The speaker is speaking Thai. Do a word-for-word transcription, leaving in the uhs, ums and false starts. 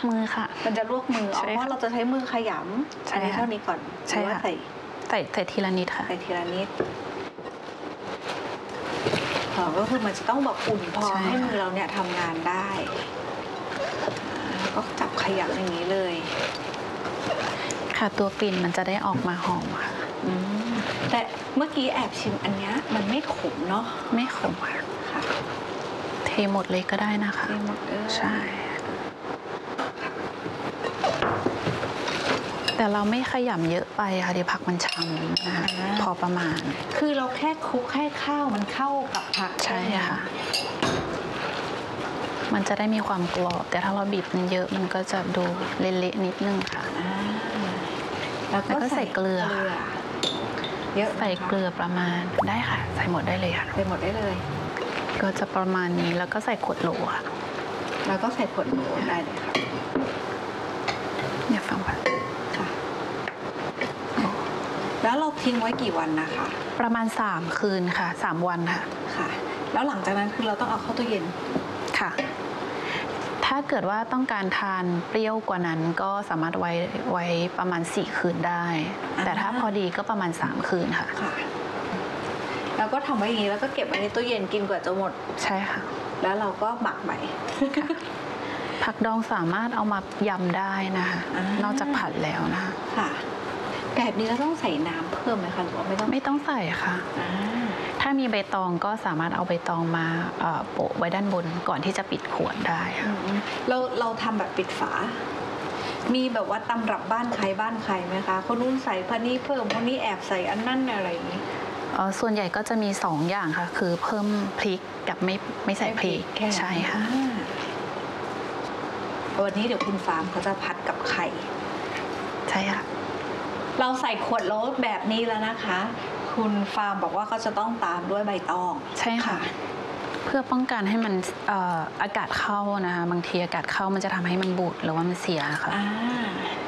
มือค่ะมันจะลวกมืออ๋อเราจะใช้มือขยำอันนี้เท่านี้ก่อนใช่ค่ะใส่ใส่ใส่ทีละนิดค่ะใส่ทีละนิดอ๋อก็คือมันจะต้องแบบอุ่นพอให้มือเราเนี่ยทำงานได้ก็จับขยำอย่างนี้เลยค่ะตัวกลิ่นมันจะได้ออกมาหอมค่ะแต่เมื่อกี้แอบชิมอันนี้มันไม่ขมเนาะไม่ขมค่ะค่ะเทหมดเลยก็ได้นะคะเทหมดเลยใช่แต่เราไม่ขยำเยอะไปค่ะเดี๋ยวผักมันช้ำนะคะพอประมาณคือเราแค่คลุกให้ข้าวมันเข้ากับผักใช่ค่ะมันจะได้มีความกรอบแต่ถ้าเราบีบมันเยอะมันก็จะดูเละๆนิดนึงค่ะแล้วก็ใส่เกลือเยอะใส่เกลือประมาณได้ค่ะใส่หมดได้เลยค่ะใส่หมดได้เลยก็จะประมาณนี้แล้วก็ใส่ขวดโหลค่ะแล้วก็ใส่ขวดโหลได้เลยค่ะเนี่ยฟังค่ะค่ะแล้วเราทิ้งไว้กี่วันนะคะประมาณสามคืนค่ะสามวันค่ะค่ะแล้วหลังจากนั้นคือเราต้องเอาเข้าตู้เย็นค่ะถ้าเกิดว่าต้องการทานเปรี้ยวกว่านั้นก็สามารถไว้ไว้ประมาณสี่คืนได้แต่ถ้าพอดีก็ประมาณสามคืนค่ะค่ะแล้วก็ทำไว้อย่างนี้แล้วก็เก็บไว้ในตู้เย็นกินกว่าจะหมดใช่ค่ะแล้วเราก็หมักใหม่ผักดองสามารถเอามายำได้นะคะนอกจากผัดแล้วนะคะค่ะแบบนี้เราต้องใส่น้ำเพิ่มไหมคะหรือว่าไม่ต้องไม่ต้องใส่ค่ะถ้ามีใบตองก็สามารถเอาใบตองมาโปะไว้ด้านบนก่อนที่จะปิดขวดได้เราเราทำแบบปิดฝามีแบบว่าตำรับบ้านใครบ้านใครไหมคะคนนู้นใส่พันนี้เพิ่มคนนี้แอบใส่อันนั่นอะไรอย่างนี้ส่วนใหญ่ก็จะมีสองอย่างค่ะคือเพิ่มพริกกับไม่ไม่ใส่พริกใช่ค่ะวันนี้เดี๋ยวคุณฟาร์มเขาจะผัดกับไข่ใช่ค่ะเราใส่ขวดโหลแบบนี้แล้วนะคะคุณฟาร์มบอกว่าเขาจะต้องตามด้วยใบตองใช่ค่ะเพื่อป้องกันให้มันอากาศเข้านะคะบางทีอากาศเข้ามันจะทำให้มันบูดหรือว่ามันเสียค่ะ